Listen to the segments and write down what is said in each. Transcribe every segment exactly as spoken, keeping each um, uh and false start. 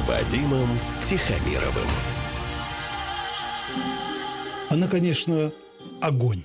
Вадимом Тихомировым. Она, конечно, огонь.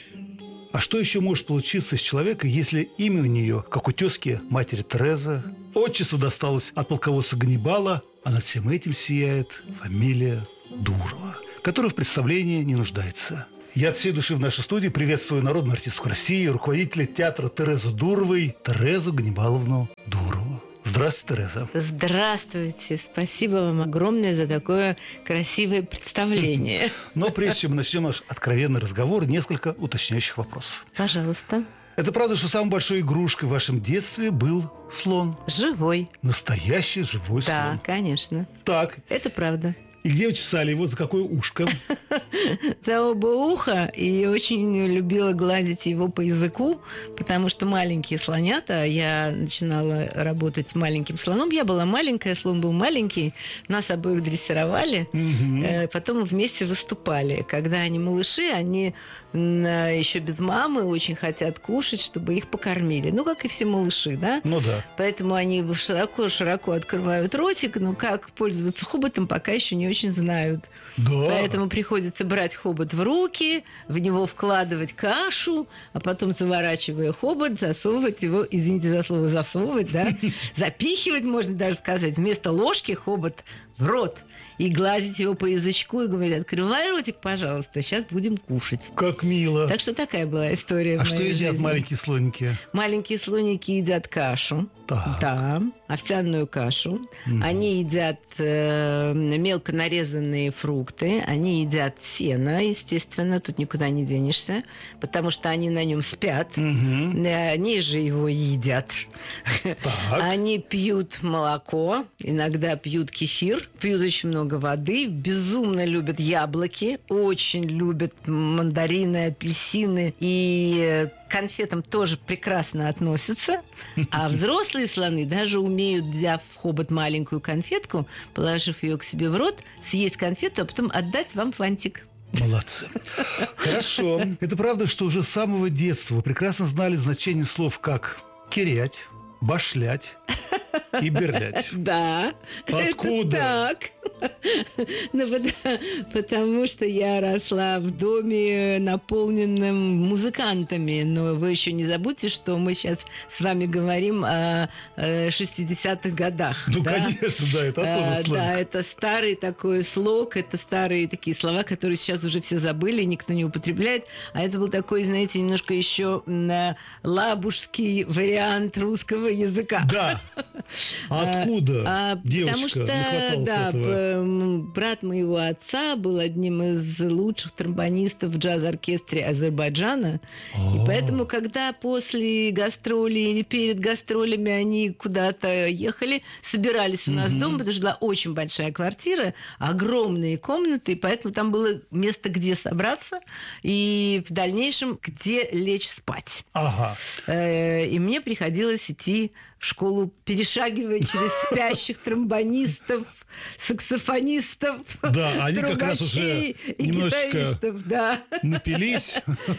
А что еще может получиться с человека, если имя у нее, как у тезки матери Терезы, отчество досталось от полководца Ганнибала, а над всем этим сияет фамилия Дурова, которая в представлении не нуждается. Я от всей души в нашей студии приветствую народную артистку России, руководителя театра Терезы Дуровой, Терезу Ганнибаловну Дурову. Здравствуйте, Тереза. Здравствуйте. Спасибо вам огромное за такое красивое представление. Но прежде чем мы начнем наш откровенный разговор, несколько уточняющих вопросов. Пожалуйста. Это правда, что самой большой игрушкой в вашем детстве был слон? Живой. Настоящий живой слон? Да, конечно. Так. Это правда. И где вы чесали его? За какое ушко? За оба уха. И очень любила гладить его по языку, потому что маленькие слонята, я начинала работать с маленьким слоном. Я была маленькая, слон был маленький. Нас обоих дрессировали. Угу. Потом мы вместе выступали. Когда они малыши, они еще без мамы очень хотят кушать, чтобы их покормили. Ну, как и все малыши, да? Ну да. Поэтому они широко-широко открывают ротик, но как пользоваться хоботом, пока еще не очень знают. Да. Поэтому приходится брать хобот в руки, в него вкладывать кашу, а потом, заворачивая хобот, засовывать его, извините за слово засовывать, да, запихивать, можно даже сказать, вместо ложки хобот в рот. И гладить его по язычку и говорить: открывай ротик, пожалуйста, сейчас будем кушать. Как мило. Так что такая была история. А что едят жизни. Маленькие слоники? Маленькие слоники едят кашу. Так. Да, овсяную кашу. Mm. Они едят э, мелко нарезанные фрукты. Они едят сено, естественно. Тут никуда не денешься, потому что они на нем спят. Mm-hmm. Они же его едят. Так. Они пьют молоко, иногда пьют кефир, пьют очень много воды, безумно любят яблоки, очень любят мандарины, апельсины, и к конфетам тоже прекрасно относятся. А взрослые слоны даже умеют, взяв в хобот маленькую конфетку, положив ее к себе в рот, съесть конфету, а потом отдать вам фантик. Молодцы. Хорошо. Это правда, что уже с самого детства вы прекрасно знали значение слов как «кирять», «башлять» и «берлять». Да. Откуда? Так. Ну, потому, потому что я росла в доме, наполненном музыкантами. Но вы еще не забудьте, что мы сейчас с вами говорим о шестидесятых годах. Ну, да? конечно, да, это оттуда а, слог. Да, это старый такой слог, это старые такие слова, которые сейчас уже все забыли, никто не употребляет. А это был такой, знаете, немножко еще лабужский вариант русского языка. Да. А откуда, а, девочка, потому что, нахваталась да, этого? Брат моего отца был одним из лучших тромбонистов в джаз-оркестре Азербайджана. О. И поэтому, когда после гастролей или перед гастролями они куда-то ехали, собирались у нас mm-hmm. дома, потому что была очень большая квартира, огромные комнаты, и поэтому там было место, где собраться, и в дальнейшем, где лечь спать. Ага. И мне приходилось идти в школу, перешагивая через спящих тромбонистов, саксофонистов, да, они как раз уже немножечко да. напились.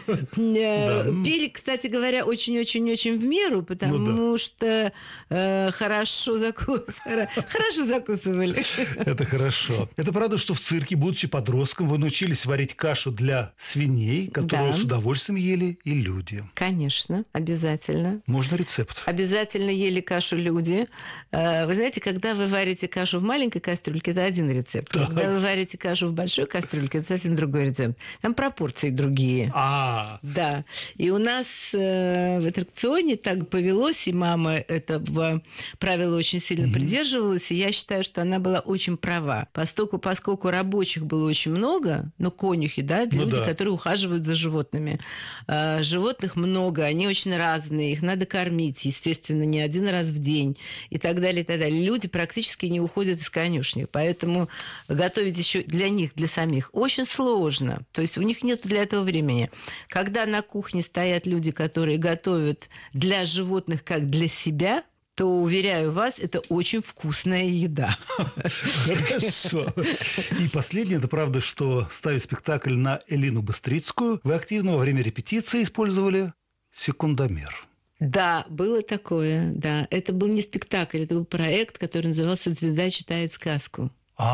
Пели, кстати говоря, очень-очень-очень в меру, потому ну, да. что э, хорошо, закус... хорошо закусывали. Это хорошо. Это правда, что в цирке, будучи подростком, вы научились варить кашу для свиней, которую да. с удовольствием ели и люди. Конечно, обязательно. Можно рецепт? Обязательно ели кашу люди. Вы знаете, когда вы варите кашу в маленькой кастрюльке, это один рецепт. Так. Когда вы варите кашу в большой кастрюльке, это совсем другой рецепт. Там пропорции другие. А. Да. И у нас э, в аттракционе так повелось, и мама этого правила очень сильно mm-hmm. придерживалась, и я считаю, что она была очень права. Поскольку, поскольку рабочих было очень много, ну, конюхи, да, ну, люди, да. которые ухаживают за животными. Э, животных много, они очень разные, их надо кормить, естественно, не один раз в день и так далее, и так далее. Люди практически не уходят из конюшни, поэтому готовить еще для них, для самих, очень сложно. То есть у них нет для этого времени. Когда на кухне стоят люди, которые готовят для животных как для себя, то, уверяю вас, это очень вкусная еда. Хорошо. И последнее, это правда, что, ставя спектакль на Элину Быстрицкую, вы активно во время репетиции использовали секундомер. Да, было такое, да. Это был не спектакль, это был проект, который назывался «Звезда читает сказку».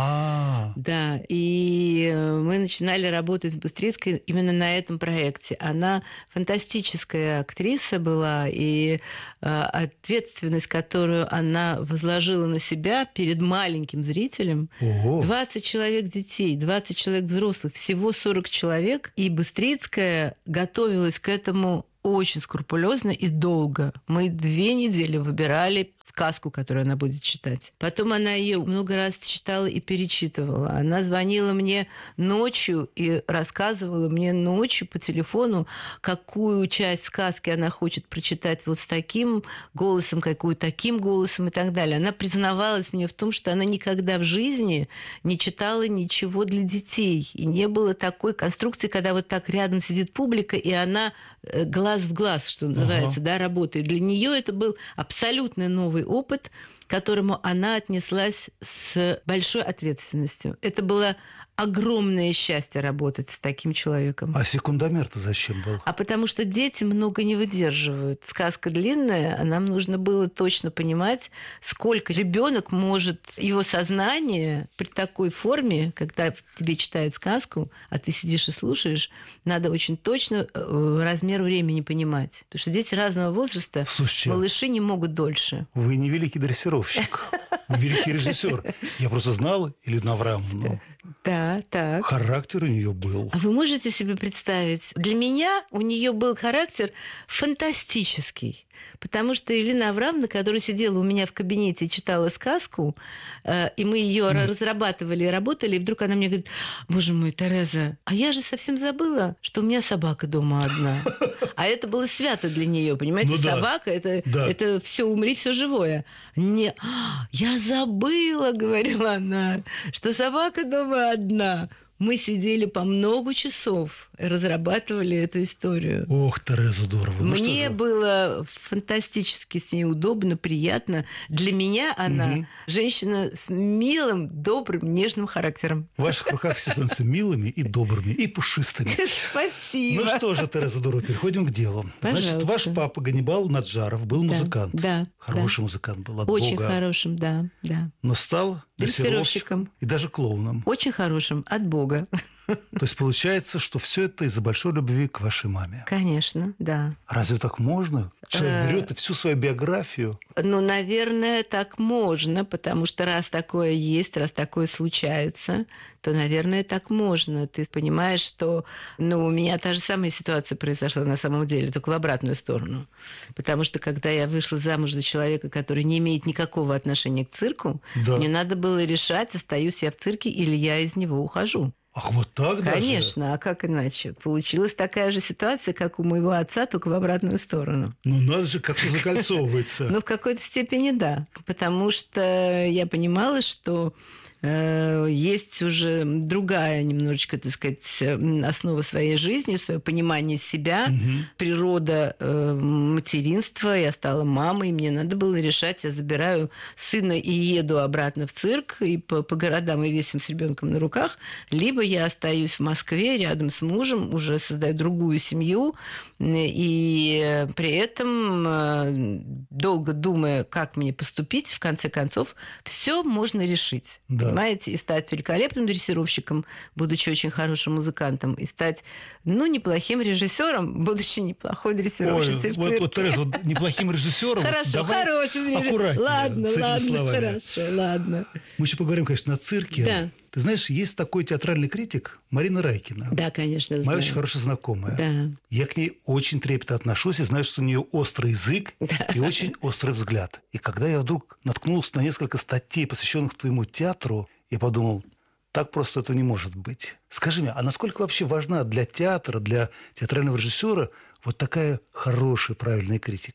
А, Да, и мы начинали работать с Быстрицкой именно на этом проекте. Она фантастическая актриса была, и ответственность, которую она возложила на себя перед маленьким зрителем, ого. двадцать человек детей, двадцать человек взрослых, всего сорок человек, и Быстрицкая готовилась к этому очень скрупулезно и долго. Мы две недели выбирали сказку, которую она будет читать. Потом она ее много раз читала и перечитывала. Она звонила мне ночью и рассказывала мне ночью по телефону, какую часть сказки она хочет прочитать вот с таким голосом, какую таким голосом и так далее. Она признавалась мне в том, что она никогда в жизни не читала ничего для детей. И не было такой конструкции, когда вот так рядом сидит публика, и она глаз в глаз, что называется, ага. да, работает. Для нее это был абсолютно новый опыт, к которому она отнеслась с большой ответственностью. Это было огромное счастье работать с таким человеком. А секундомер-то зачем был? А потому что дети много не выдерживают. Сказка длинная, а нам нужно было точно понимать, сколько ребенок может, его сознание при такой форме, когда тебе читают сказку, а ты сидишь и слушаешь, надо очень точно размер времени понимать. Потому что дети разного возраста, Слушайте, малыши не могут дольше. Вы не великий дрессировщик, вы великий режиссер. Я просто знал Елену Аврамовну. Да, так. Характер у нее был. А вы можете себе представить? Для меня у нее был характер фантастический. Потому что Елена Аврамовна, которая сидела у меня в кабинете и читала сказку, э, и мы ее mm. разрабатывали и работали, и вдруг она мне говорит: боже мой, Тереза, а я же совсем забыла, что у меня собака дома одна. А это было свято для нее, понимаете? Ну, собака да. это, да. это все умри, все живое. Не, я забыла, говорила она, что собака дома одна. Мы сидели по много часов и разрабатывали эту историю. Ох, Тереза, здорово. Ну, Мне было фантастически с ней удобно, приятно. Для меня она угу. женщина с милым, добрым, нежным характером. В ваших руках все становятся милыми и добрыми, и пушистыми. Спасибо. Ну что же, Тереза, здорово, переходим к делу. Пожалуйста. Значит, ваш папа Ганнибал Наджаров был да, музыкант. Да. Хороший да. музыкант был, от Очень Бога. хорошим, да, да. Но стал дрессировщиком и даже клоуном. Очень хорошим, от Бога. То есть получается, что все это из-за большой любви к вашей маме. Конечно, да. Разве так можно? Человек берет и всю свою биографию. Ну, наверное, так можно, потому что раз такое есть, раз такое случается, то, наверное, так можно. Ты понимаешь, что ну, у меня та же самая ситуация произошла на самом деле, только в обратную сторону. Потому что, когда я вышла замуж за человека, который не имеет никакого отношения к цирку, да. мне надо было решать, остаюсь я в цирке или я из него ухожу. Ах, вот так даже? Конечно, а как иначе? Получилась такая же ситуация, как у моего отца, только в обратную сторону. Ну, надо же, как-то закольцовывается. Ну, в какой-то степени да. Потому что я понимала, что есть уже другая немножечко, так сказать, основа своей жизни, свое понимание себя, угу. природа материнства. Я стала мамой, мне надо было решать, я забираю сына и еду обратно в цирк, и по, по городам и весим с ребенком на руках, либо я остаюсь в Москве рядом с мужем, уже создаю другую семью, и при этом, долго думая, как мне поступить, в конце концов, все можно решить. Да. Понимаете, и стать великолепным дрессировщиком, будучи очень хорошим музыкантом, и стать, ну, неплохим режиссером, будучи неплохой дрессировщицей в цирке. Вот, вот, Тереза, вот неплохим режиссером. Хорошо, хорошим режиссером. Аккуратнее ладно, с этими ладно, словами. Хорошо, ладно. Мы еще поговорим, конечно, о цирке. Да. Ты знаешь, есть такой театральный критик Марина Райкина. Да, конечно, знаю. Моя очень хорошая знакомая. Да. Я к ней очень трепетно отношусь и знаю, что у нее острый язык да. и очень острый взгляд. И когда я вдруг наткнулся на несколько статей, посвященных твоему театру, я подумал, так просто это не может быть. Скажи мне, а насколько вообще важна для театра, для театрального режиссера вот такая хорошая, правильная критика?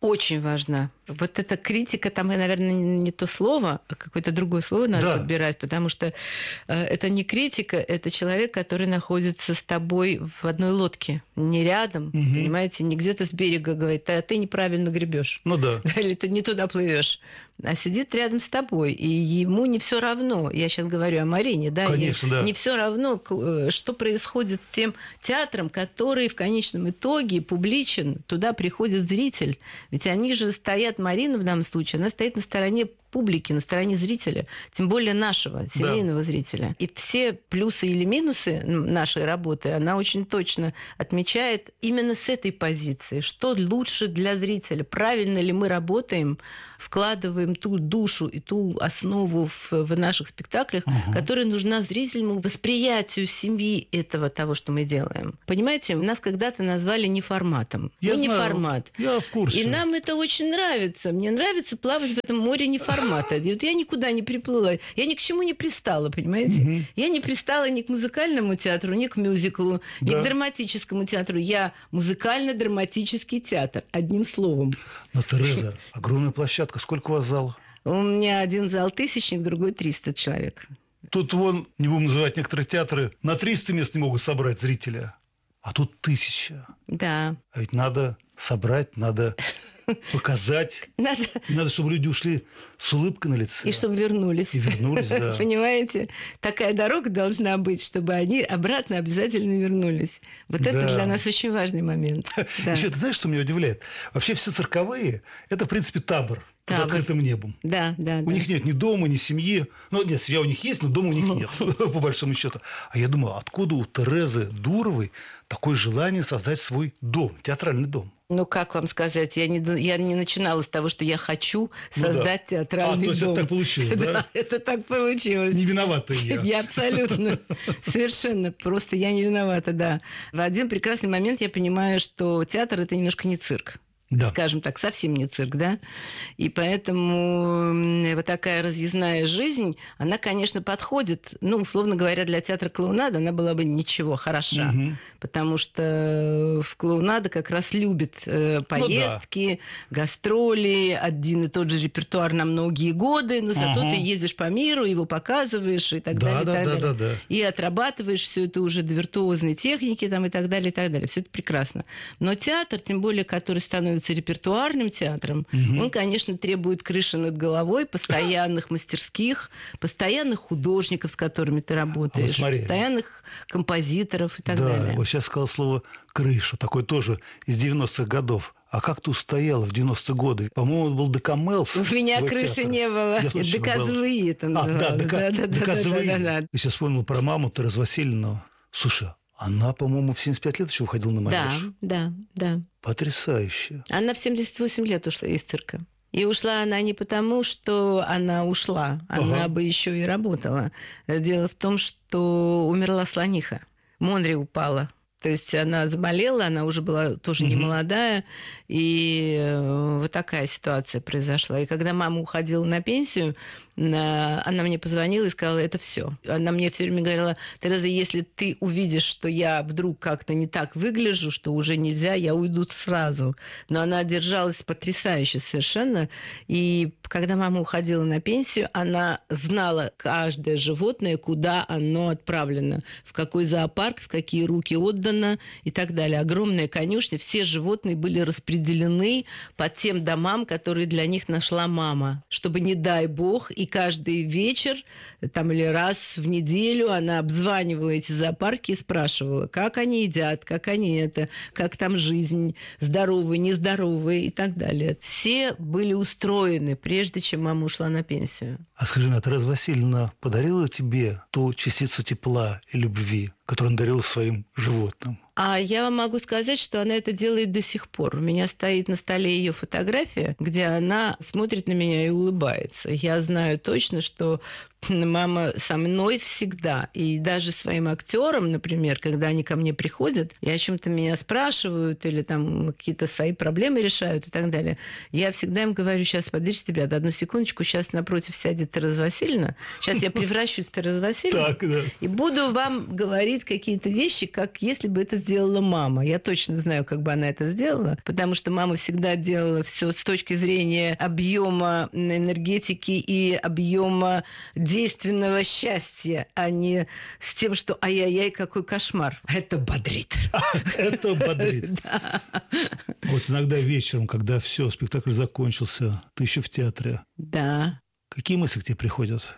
Очень важна. Вот эта критика, там, наверное, не то слово, а какое-то другое слово надо да. подбирать, потому что э, это не критика, это человек, который находится с тобой в одной лодке, не рядом, угу. понимаете, не где-то с берега говорит, а ты неправильно гребешь. Ну да. Или ты не туда плывешь. А сидит рядом с тобой, и ему не все равно. Я сейчас говорю о Марине, да, Конечно, ей да. не все равно, что происходит с тем театром, который в конечном итоге публичен, туда приходит зритель. Ведь они же стоят, Марина в данном случае, она стоит на стороне публики, на стороне зрителя, тем более нашего, семейного да. зрителя. И все плюсы или минусы нашей работы она очень точно отмечает именно с этой позиции. Что лучше для зрителя? Правильно ли мы работаем, вкладываем ту душу и ту основу в, в наших спектаклях, угу. которая нужна зрительному восприятию семьи этого, того, что мы делаем. Понимаете, нас когда-то назвали неформатом. Я мы знаю, не формат. Я в курсе. И нам это очень нравится. Мне нравится плавать в этом море неформата. И вот я никуда не приплыла. Я ни к чему не пристала, понимаете? Угу. Я не пристала ни к музыкальному театру, ни к мюзиклу, да. ни к драматическому театру. Я музыкально-драматический театр, одним словом. Но, Тереза, огромная площадка. Сколько у вас зал? У меня один зал тысячник, другой триста человек. Тут вон, не будем называть некоторые театры, на триста мест не могут собрать зрителя. А тут тысяча. Да. А ведь надо собрать, надо показать. Надо. И надо, чтобы люди ушли с улыбкой на лице. И чтобы вернулись. И вернулись, да. Понимаете? Такая дорога должна быть, чтобы они обратно обязательно вернулись. Вот да. это для нас очень важный момент. Да. Еще, ты знаешь, что меня удивляет? Вообще все цирковые – это, в принципе, табор. Под Табор. открытым небом. Да, да, у да. них нет ни дома, ни семьи. Ну, нет, семья у них есть, но дома у них нет, по большому счету. А я думаю, откуда у Терезы Дуровой такое желание создать свой дом, театральный дом? Ну, как вам сказать, я не, я не начинала с того, что я хочу создать ну, да. театральный дом. А, то есть дом. это так получилось, да? Да, это так получилось. Не виновата я. Я абсолютно, совершенно, просто я не виновата, да. В один прекрасный момент я понимаю, что театр – это немножко не цирк. Да. Скажем так, совсем не цирк, да? И поэтому вот такая разъездная жизнь, она, конечно, подходит, ну, условно говоря, для театра клоунада она была бы ничего, хороша. Угу. Потому что в клоунада как раз любит э, поездки, ну, да. гастроли, один и тот же репертуар на многие годы, но зато угу. ты ездишь по миру, его показываешь и так да, далее. Да, и, так да, далее. Да, да. И отрабатываешь все это уже до виртуозной техники там, и так далее, и так далее. Все это прекрасно. Но театр, тем более, который становится репертуарным театром, угу. он, конечно, требует крыши над головой, постоянных мастерских, постоянных художников, с которыми ты работаешь, вот постоянных композиторов и так да, далее. Вот сейчас сказал слово «крыша», такое тоже из девяностых годов. А как ты устояла в девяностые годы? По-моему, это был Декамелс. У меня крыши театр. Не было. Доказвые это называлось. А, да, дока... да, да, доказвые. Да, да, да, да. Я сейчас вспомнил про маму Терезу Васильевну. Слушай, она, по-моему, в семьдесят пять лет еще уходила на манеж. Да, да, да. Потрясающе. Она в семьдесят восемь лет ушла из цирка. И ушла она не потому, что она ушла. Она ага. бы еще и работала. Дело в том, что умерла слониха. Монри упала. То есть она заболела, она уже была тоже не молодая, и вот такая ситуация произошла. И когда мама уходила на пенсию, она мне позвонила и сказала, это все. Она мне все время говорила, Тереза, если ты увидишь, что я вдруг как-то не так выгляжу, что уже нельзя, я уйду сразу. Но она держалась потрясающе совершенно. И когда мама уходила на пенсию, она знала каждое животное, куда оно отправлено, в какой зоопарк, в какие руки отдано и так далее. Огромная конюшня, все животные были распределены по тем домам, которые для них нашла мама, чтобы, не дай бог, и каждый вечер там, или раз в неделю она обзванивала эти зоопарки и спрашивала, как они едят, как они это, как там жизнь, здоровые, нездоровые и так далее. Все были устроены, прежде чем мама ушла на пенсию. А скажи мне, Тереза Васильевна подарила тебе ту частицу тепла и любви, которую она дарила своим животным? А я вам могу сказать, что она это делает до сих пор. У меня стоит на столе ее фотография, где она смотрит на меня и улыбается. Я знаю точно, что Мама со мной всегда. И даже своим актерам, например, когда они ко мне приходят и о чем-то меня спрашивают или там какие-то свои проблемы решают и так далее, я всегда им говорю: сейчас, подождите, ребята, одну секундочку, сейчас напротив сядет Тереза Васильевна, сейчас я превращусь в Терезу Васильевну и буду вам говорить какие-то вещи, как если бы это сделала мама. Я точно знаю, как бы она это сделала, потому что мама всегда делала все с точки зрения объема энергетики и объема действенного счастья, а не с тем, что ай-яй-яй, какой кошмар. Это бодрит. Это бодрит. Вот иногда вечером, когда все, спектакль закончился, ты еще в театре. Да. Какие мысли к тебе приходят?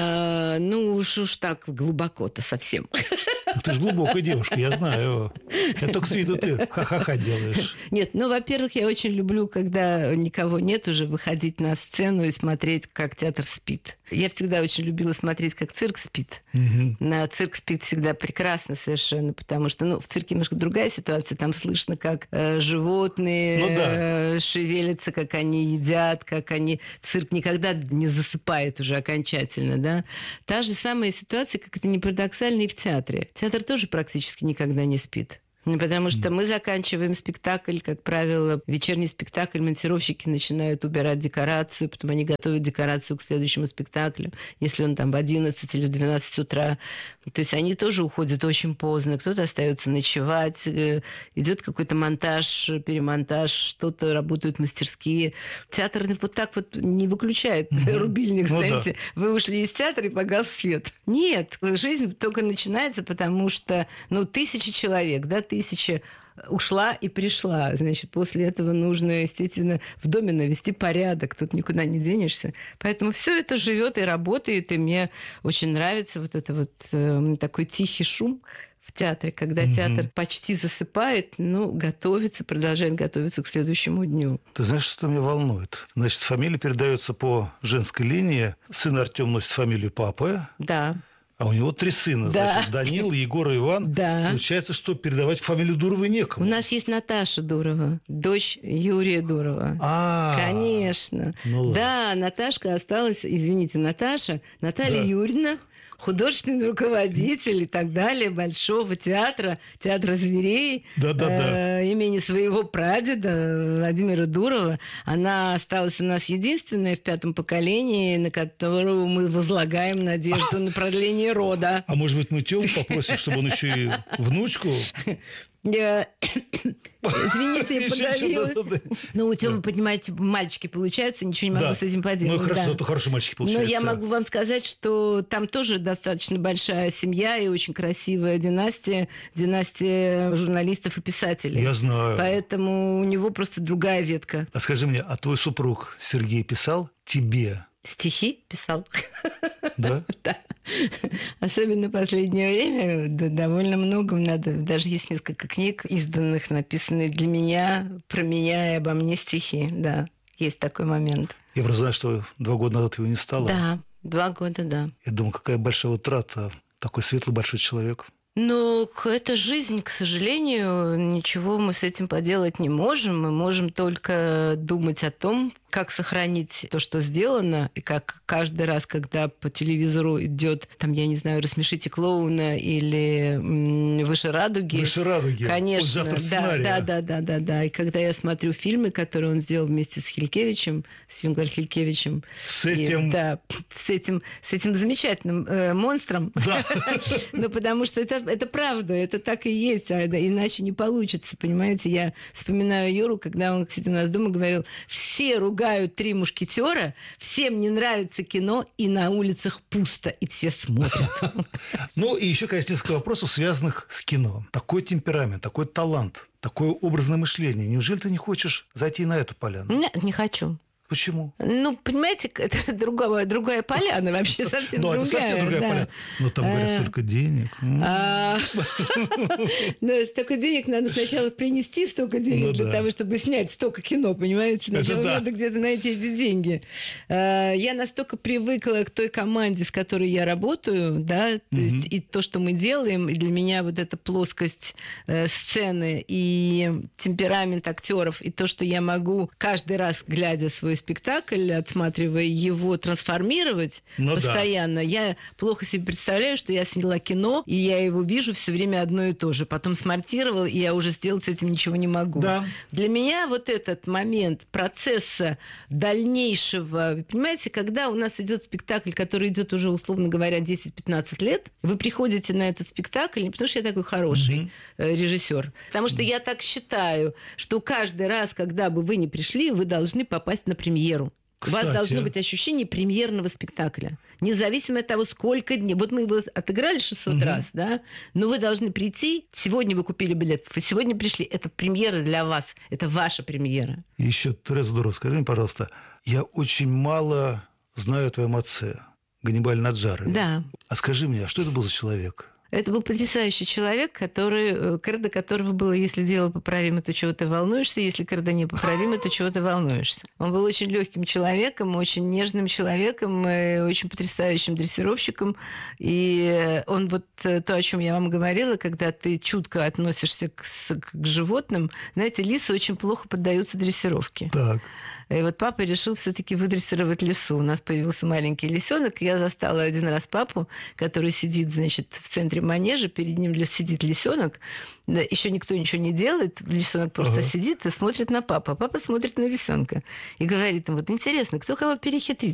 А, ну уж уж так глубоко-то совсем. Ты же глубокая девушка, я знаю. Я только с виду ты ха-ха-ха делаешь. Нет, ну, во-первых, я очень люблю, когда никого нет, уже выходить на сцену и смотреть, как театр спит. Я всегда очень любила смотреть, как цирк спит. Угу. На цирк спит всегда прекрасно совершенно, потому что, ну, в цирке немножко другая ситуация. Там слышно, как э, животные ну, да. э, шевелятся, как они едят, как они... Цирк никогда не засыпает уже окончательно, да. Та же самая ситуация, как это ни парадоксально, и в театре. Театр тоже практически никогда не спит. Потому что мы заканчиваем спектакль, как правило, вечерний спектакль, монтировщики начинают убирать декорацию, потом они готовят декорацию к следующему спектаклю, если он там в одиннадцать или в двенадцать утра. То есть они тоже уходят очень поздно, кто-то остается ночевать, идет какой-то монтаж, перемонтаж, что-то работают мастерские. Театр вот так вот не выключает mm-hmm. рубильник, ну, знаете, да. Вы ушли из театра и погас свет. Нет, жизнь только начинается, потому что, ну, тысячи человек, да, тысяча ушла и пришла. Значит, после этого нужно, естественно, в доме навести порядок. Тут никуда не денешься. Поэтому все это живет и работает. И мне очень нравится вот это вот э, такой тихий шум в театре, когда mm-hmm. театр почти засыпает, но готовится, продолжает готовиться к следующему дню. Ты знаешь, что меня волнует? Значит, фамилия передается по женской линии. Сын Артём носит фамилию папы. Да. А у него три сына, да. Значит, Данил, Егор и Иван. Да. Получается, что передавать фамилию Дурова некому. У нас есть Наташа Дурова, дочь Юрия Дурова. А, конечно. Ну, да, Наташка осталась, извините, Наташа, Наталья да. Юрьевна, художественный руководитель и так далее Большого театра, театра зверей, да, да, да. Э, имени своего прадеда Владимира Дурова. Она осталась у нас единственная в пятом поколении, на которую мы возлагаем надежду на продление рода. А может быть, мы Тему попросим, чтобы он еще и внучку... Извините, я подавилась. Ну, у Тёмы, понимаете, мальчики получаются, ничего не могу с этим поделать. Ну, хорошо, то хорошие мальчики получаются. Но я могу вам сказать, что там тоже достаточно большая семья и очень красивая династия, династия журналистов и писателей. Я знаю. Поэтому у него просто другая ветка. А скажи мне, а твой супруг Сергей писал тебе? Стихи писал. Да? Да. Особенно в последнее время да, довольно много. Надо, даже есть несколько книг, изданных, написанных для меня, про меня и обо мне стихи. Да, есть такой момент. Я просто знаю, что два года назад его не стало. Да, два года, да. Я думаю, какая большая утрата. Такой светлый большой человек. Ну, это жизнь, к сожалению. Ничего мы с этим поделать не можем. Мы можем только думать о том, как сохранить то, что сделано, и как каждый раз, когда по телевизору идет, там, я не знаю, «Рассмешите клоуна» или м- «Выше радуги». «Выше радуги». Конечно. Вот да, да, да, да, да, да. И когда я смотрю фильмы, которые он сделал вместе с Хилькевичем, с Юнгар Хилькевичем. С этим... И, да, с этим, с этим замечательным э, монстром. Да. Ну, потому что это, это правда, это так и есть, а иначе не получится, понимаете. Я вспоминаю Юру, когда он, кстати, у нас дома говорил, все ругают «Три мушкетера», всем не нравится кино, и на улицах пусто, и все смотрят. Ну, и еще, конечно, несколько вопросов, связанных с кино. Такой темперамент, такой талант, такое образное мышление. Неужели ты не хочешь зайти на эту поляну? Нет, не хочу. Почему? Ну, понимаете, это другая, другая поляна, вообще совсем другая. Ну, это совсем другая поляна. Но там, говорят, столько денег. Ну, столько денег надо сначала принести столько денег для того, чтобы снять столько кино, понимаете? Сначала надо где-то найти эти деньги. Я настолько привыкла к той команде, с которой я работаю, да, то есть и то, что мы делаем, и для меня вот эта плоскость сцены и темперамент актеров, и то, что я могу каждый раз, глядя свой спектакль, отсматривая его, трансформировать ну, постоянно, да. я плохо себе представляю, что я сняла кино, и я его вижу все время одно и то же. Потом смонтировал, и я уже сделать с этим ничего не могу. Да. Для меня вот этот момент процесса дальнейшего, понимаете, когда у нас идет спектакль, который идет уже, условно говоря, десять-пятнадцать лет, вы приходите на этот спектакль не потому, что я такой хороший mm-hmm. режиссер, потому что я так считаю, что каждый раз, когда бы вы не пришли, вы должны попасть на премьеру. Кстати. У вас должно быть ощущение премьерного спектакля. Независимо от того, сколько дней. Вот мы его отыграли шестьсот угу. раз, да? Но вы должны прийти. Сегодня вы купили билет, вы сегодня пришли. Это премьера для вас. Это ваша премьера. И еще, Тереза Дурова, скажи мне, пожалуйста, я очень мало знаю о твоем отце, Ганнибале Наджарове. Да. А скажи мне, а что это был за человек? Это был потрясающий человек, который, кредо которого было: если дело поправимо, то чего ты волнуешься, если кредо непоправимо, то чего ты волнуешься. Он был очень легким человеком, очень нежным человеком, очень потрясающим дрессировщиком. И он вот то, о чем я вам говорила, когда ты чутко относишься к, к животным, знаете, лисы очень плохо поддаются дрессировке. Так. И вот папа решил все-таки выдрессировать лису. У нас появился маленький лисенок. Я застала один раз папу, который сидит, значит, в центре манежа, перед ним сидит лисенок. Да, еще никто ничего не делает, лисенок просто ага. сидит и смотрит на папу. А папа смотрит на лисенка и говорит ему: вот интересно, кто кого перехитрит?